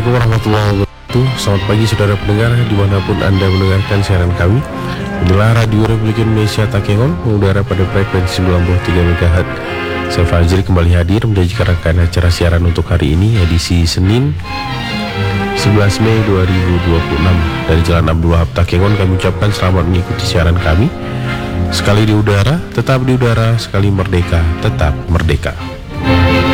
Assalamualaikum warahmatullahi wabarakatuh. Selamat pagi saudara pendengar dimanapun Anda mendengarkan siaran kami. Inilah Radio Republik Indonesia Takengon, mengudara pada frekuensi 93 MHz. Saya Fajri kembali hadir menyajikan rangkaian acara siaran untuk hari ini, edisi Senin 11 Mei 2026. Dari Jalan Abdul Wahab Takengon kami ucapkan selamat mengikuti siaran kami. Sekali di udara, tetap di udara. Sekali merdeka, tetap merdeka.